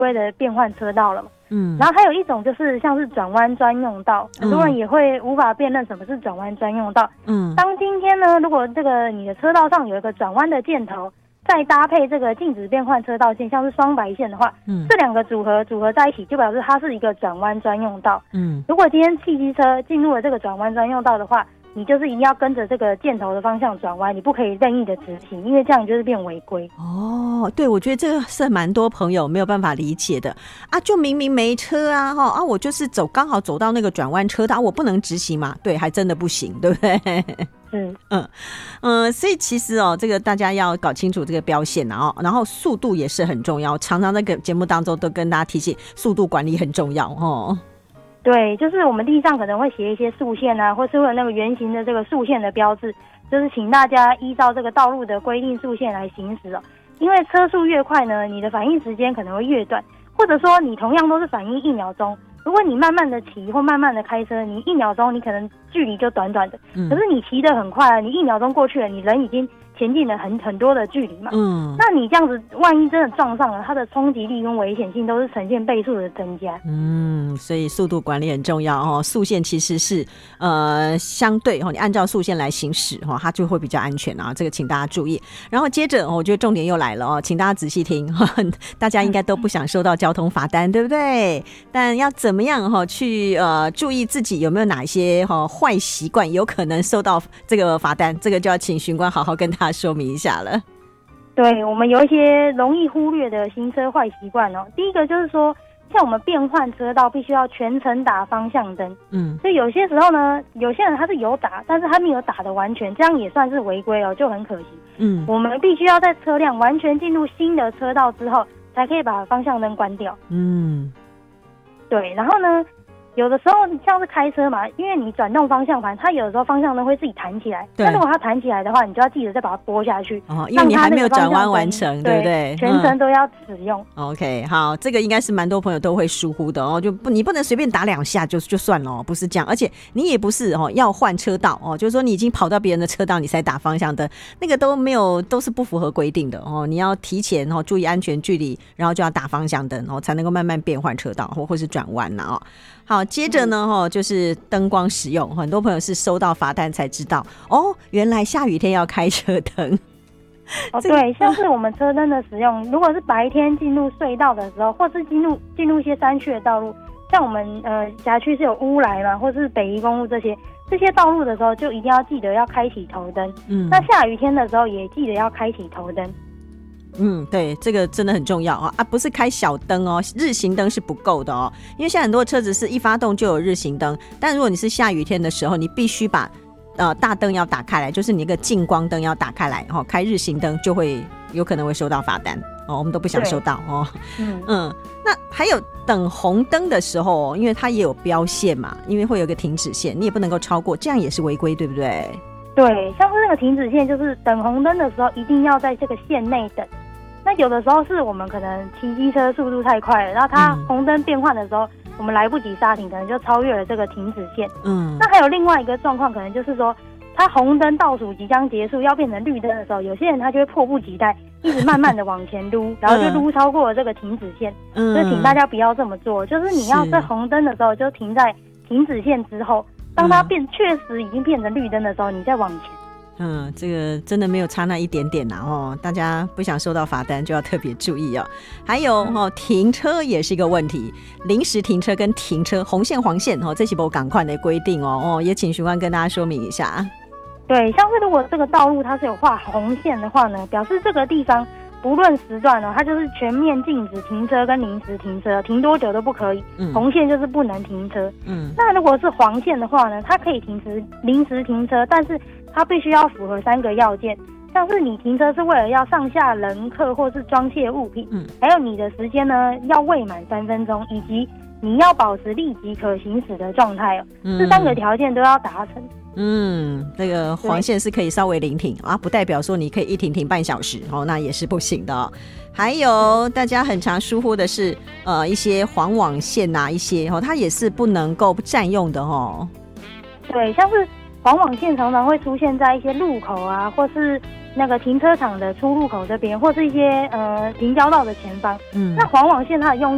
规的变换车道了嘛。然后还有一种就是像是转弯专用道，很多人也会无法辨认什么是转弯专用道。当今天呢，如果这个你的车道上有一个转弯的箭头，再搭配这个禁止变换车道线，像是双白线的话，这两个组合在一起，就表示它是一个转弯专用道。如果今天汽机车进入了这个转弯专用道的话，你就是一定要跟着这个箭头的方向转弯，你不可以任意的直行，因为这样就是变违规。 对，我觉得这个是蛮多朋友没有办法理解的啊，就明明没车啊，我就是刚好走到那个转弯车道，我不能直行嘛，对，还真的不行，对不对？所以其实这个大家要搞清楚这个标线啊，然后速度也是很重要，常常那个节目当中都跟大家提醒，速度管理很重要哦。 对，就是我们地上可能会写一些速线啊，或是会有那个圆形的这个速线的标志，就是请大家依照这个道路的规定速线来行驶哦。因为车速越快呢，你的反应时间可能会越短，或者说你同样都是反应1秒钟，如果你慢慢的骑或慢慢的开车，你1秒钟你可能距离就短短的，可是你骑得很快啊，你1秒钟过去了，你人已经前进了很多的距离嘛。那你这样子万一真的撞上了，它的冲击力跟危险性都是呈现倍数的增加。 所以速度管理很重要哦。速线其实是相对你按照速线来行驶它就会比较安全啊，这个请大家注意。然后接着我觉得重点又来了请大家仔细听大家应该都不想收到交通罚单，对不对？但要怎么样去注意自己有没有哪一些坏习惯有可能收到这个罚单，这个就要请巡官好好跟大家说明一下了。 对，我们有一些容易忽略的行车坏习惯第一个就是说，像我们变换车道必须要全程打方向灯。所以有些时候呢，有些人他是有打，但是他没有打的完全，这样也算是违规就很可惜。我们必须要在车辆完全进入新的车道之后，才可以把方向灯关掉。对，然后呢，有的时候像是开车嘛，因为你转动方向盘，它有的时候方向灯会自己弹起来。那如果它弹起来的话，你就要记得再把它拨下去， 因为你还没有转弯完成，对不对？ 全程都要使用。 OK， 好，这个应该是蛮多朋友都会疏忽的你不能随便打2下就算了不是这样，而且你也不是要换车道就是说你已经跑到别人的车道你才打方向灯，那个都是不符合规定的你要提前注意安全距离，然后就要打方向灯才能够慢慢变换车道或是转弯好，接着呢就是灯光使用，很多朋友是收到罚单才知道原来下雨天要开车灯。 对，像是我们车灯的使用，如果是白天进入隧道的时候，或是进入一些山区的道路，像我们辖区是有乌来嘛，或是北宜公路这些道路的时候，就一定要记得要开启头灯。那下雨天的时候也记得要开启头灯。 对，这个真的很重要不是开小灯日行灯是不够的因为现在很多车子是一发动就有日行灯，但如果你是下雨天的时候，你必须把大灯要打开来，就是你那个近光灯要打开来开日行灯就会有可能会收到罚单我们都不想收到那还有等红灯的时候因为它也有标线嘛，因为会有一个停止线，你也不能够超过，这样也是违规，对不对？ 对，像是那个停止线，就是等红灯的时候一定要在这个线内等。那有的时候是我们可能骑机车速度太快了，然后它红灯变换的时候，我们来不及刹停，可能就超越了这个停止线。那还有另外一个状况，可能就是说，它红灯倒数即将结束，要变成绿灯的时候，有些人他就会迫不及待，一直慢慢的往前撸，然后就撸超过了这个停止线。所以请大家不要这么做，就是你要在红灯的时候就停在停止线之后，当它确实已经变成绿灯的时候，你再往前。 这个真的没有差那一点点大家不想收到罚单就要特别注意还有停车也是一个问题，临时停车跟停车红线黄线这是没赶快的规定也请巡官跟大家说明一下。 对，像是如果这个道路它是有画红线的话呢，表示这个地方不论时段它就是全面禁止停车跟临时停车，停多久都不可以。红线就是不能停车。那如果是黄线的话呢，它可以临时停车，但是它必须要符合3个要件，像是你停车是为了要上下人客或是装卸物品，还有你的时间呢要未满3分钟，以及你要保持立即可行驶的状态这3个条件都要达成。 这个黄线是可以稍微临停不代表说你可以一停半小时那也是不行的还有大家很常疏忽的是一些黄网线一些它也是不能够占用的对，像是黄网线常常会出现在一些路口或是那个停车场的出入口这边，或是一些停交道的前方。那黄网线它的用意